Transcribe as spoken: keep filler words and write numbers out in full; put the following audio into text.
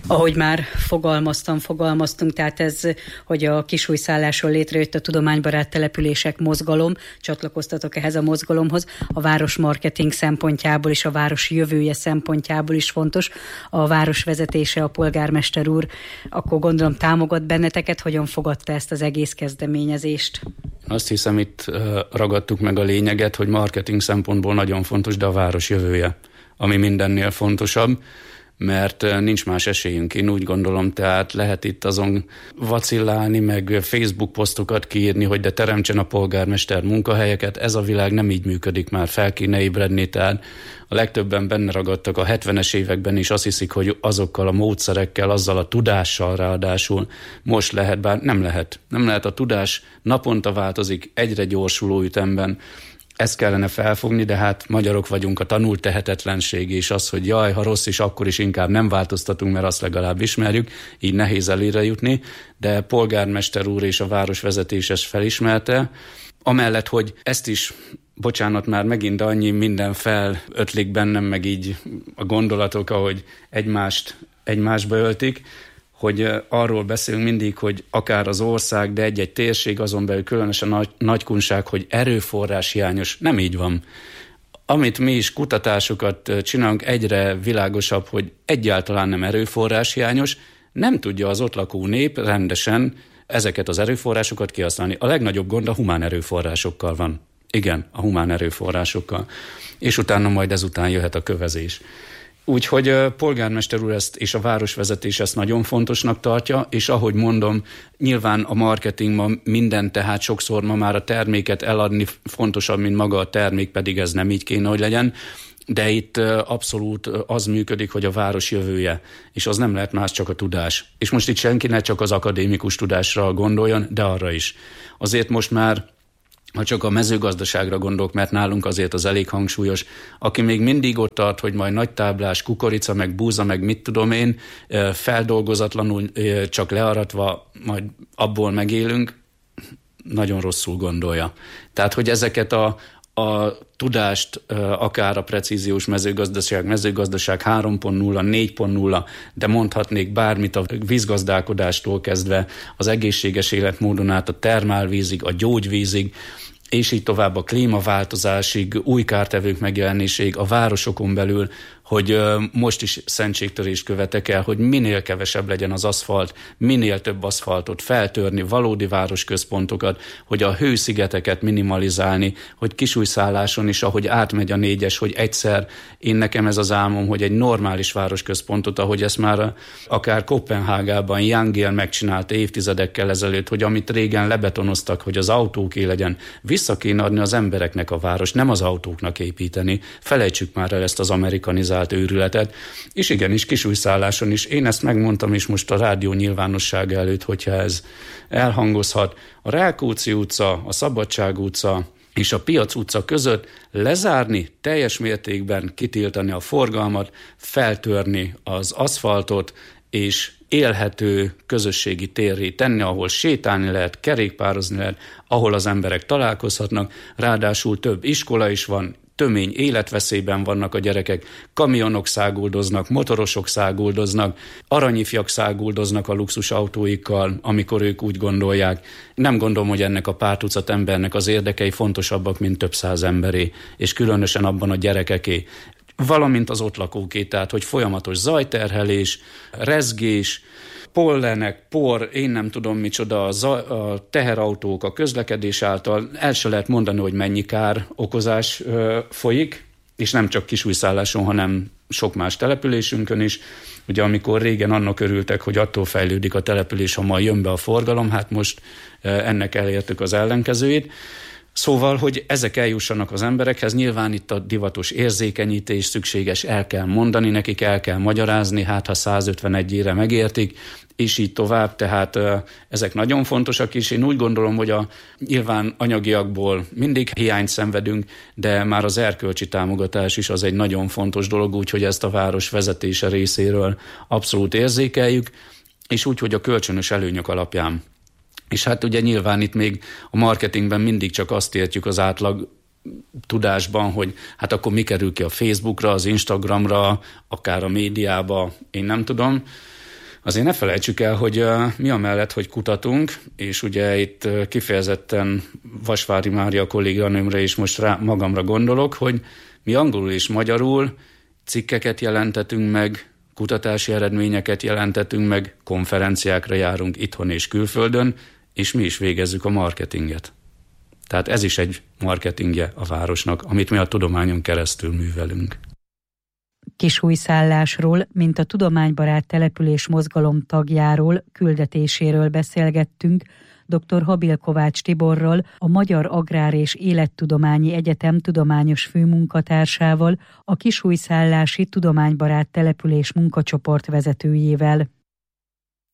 Ahogy már fogalmaztam, fogalmaztunk, tehát ez, hogy a Kisújszálláson létrejött a Tudománybarát Települések Mozgalom, csatlakoztatok ehhez a mozgalomhoz, a város marketing szempontjából és a város jövője szempontjából is fontos. A város vezetése, a polgármester úr, akkor gondolom támogat benneteket, hogyan fogadta ezt az egész kezdeményezést? Azt hiszem, itt ragadtuk meg a lényeget, hogy marketing szempontból nagyon fontos, de a város jövője, ami mindennél fontosabb, mert nincs más esélyünk, én úgy gondolom, tehát lehet itt azon vacillálni, meg Facebook posztokat kiírni, hogy de teremtsen a polgármester munkahelyeket, ez a világ nem így működik már, fel kéne ébredni, tehát a legtöbben benne ragadtak a hetvenes években is, azt hiszik, hogy azokkal a módszerekkel, azzal a tudással ráadásul most lehet, bár nem lehet. Nem lehet, a tudás naponta változik, egyre gyorsuló ütemben. Ezt kellene felfogni, de hát magyarok vagyunk, a tanult tehetetlenség és az, hogy jaj, ha rossz is, akkor is inkább nem változtatunk, mert azt legalább ismerjük, így nehéz elére jutni, de polgármester úr és a városvezetés ezt felismerte. Amellett, hogy ezt is, bocsánat, már megint annyi minden felötlik bennem, meg így a gondolatok, ahogy egymást, egymásba öltik, hogy arról beszélünk mindig, hogy akár az ország, de egy-egy térség, azon belül különösen nagy, nagykunság, hogy erőforrás hiányos. Nem így van. Amit mi is kutatásokat csinálunk, egyre világosabb, hogy egyáltalán nem erőforrás hiányos, nem tudja az ott lakó nép rendesen ezeket az erőforrásokat kihasználni. A legnagyobb gond a humán erőforrásokkal van. Igen, a humán erőforrásokkal. És utána majd ezután jöhet a kövezés. Úgyhogy a polgármester úr ezt és a városvezetés ezt nagyon fontosnak tartja, és ahogy mondom, nyilván a marketing ma minden, tehát sokszor ma már a terméket eladni fontosabb, mint maga a termék, pedig ez nem így kéne, hogy legyen, de itt abszolút az működik, hogy a város jövője, és az nem lehet más, csak a tudás. És most itt senki ne csak az akadémikus tudásra gondoljon, de arra is. Azért most már, ha csak a mezőgazdaságra gondolok, mert nálunk azért az elég hangsúlyos, aki még mindig ott tart, hogy majd nagy táblás kukorica, meg búza, meg mit tudom én, feldolgozatlanul csak learatva, majd abból megélünk, nagyon rosszul gondolja. Tehát, hogy ezeket a, a tudást, akár a precíziós mezőgazdaság, mezőgazdaság három pont nulla, négy pont nulla, de mondhatnék bármit a vízgazdálkodástól kezdve, az egészséges életmódon át a termálvízig, a gyógyvízig, és így tovább a klímaváltozásig, új kártevők megjelenéséig, a városokon belül, hogy most is szentségtörést követek el, hogy minél kevesebb legyen az aszfalt, minél több aszfaltot feltörni, valódi városközpontokat, hogy a hőszigeteket minimalizálni, hogy Kisújszálláson is, ahogy átmegy a négyes, hogy egyszer, én nekem ez az álmom, hogy egy normális városközpontot, ahogy ezt már akár Koppenhágában Jan Gehl megcsinálta évtizedekkel ezelőtt, hogy amit régen lebetonoztak, hogy az autóké legyen, vissza kéne adni az embereknek a város, nem az autóknak építeni. Felejtsük már el ezt az amerikanizált őrületet. És igenis, Kisújszálláson is. Én ezt megmondtam is most a rádió nyilvánossága előtt, hogyha ez elhangozhat. A Rákóczi utca, a Szabadság utca és a Piac utca között lezárni, teljes mértékben kitiltani a forgalmat, feltörni az aszfaltot, és élhető közösségi térré tenni, ahol sétálni lehet, kerékpározni lehet, ahol az emberek találkozhatnak, ráadásul több iskola is van, tömény életveszélyben vannak a gyerekek, kamionok száguldoznak, motorosok száguldoznak, aranyifjak száguldoznak a luxusautóikkal, amikor ők úgy gondolják. Nem gondolom, hogy ennek a pár tucat embernek az érdekei fontosabbak, mint több száz emberé, és különösen abban a gyerekeké. Valamint az ott lakóké, tehát hogy folyamatos zajterhelés, rezgés, pollenek, por, én nem tudom micsoda, a, zaj, a teherautók, a közlekedés által el se lehet mondani, hogy mennyi kár okozás ö, folyik, és nem csak Kisújszálláson, hanem sok más településünkön is. Ugye amikor régen annak örültek, hogy attól fejlődik a település, ha ma jön be a forgalom, hát most ö, ennek elértük az ellenkezőjét. Szóval, hogy ezek eljussanak az emberekhez, nyilván itt a divatos érzékenyítés szükséges, el kell mondani nekik, el kell magyarázni, hát ha százötvenegy ére megértik, és így tovább, tehát ezek nagyon fontosak is. Én úgy gondolom, hogy a nyilván anyagiakból mindig hiányt szenvedünk, de már az erkölcsi támogatás is az egy nagyon fontos dolog, úgyhogy ezt a város vezetése részéről abszolút érzékeljük, és úgy, hogy a kölcsönös előnyök alapján. És hát ugye nyilván itt még a marketingben mindig csak azt értjük az átlag tudásban, hogy hát akkor mi kerül ki a Facebookra, az Instagramra, akár a médiába, én nem tudom. Azért ne felejtsük el, hogy mi amellett, hogy kutatunk, és ugye itt kifejezetten Vasvári Mária kolléganőmre is most rá magamra gondolok, hogy mi angolul és magyarul cikkeket jelentetünk meg, kutatási eredményeket jelentetünk meg, konferenciákra járunk itthon és külföldön, és mi is végezzük a marketinget. Tehát ez is egy marketingje a városnak, amit mi a tudományon keresztül művelünk. Kisújszállásról, mint a tudománybarát település mozgalom tagjáról, küldetéséről beszélgettünk dr. Habil Kovács Tiborral, a Magyar Agrár és Élettudományi Egyetem tudományos főmunkatársával, a Kisújszállási Tudománybarát Település munkacsoport vezetőjével.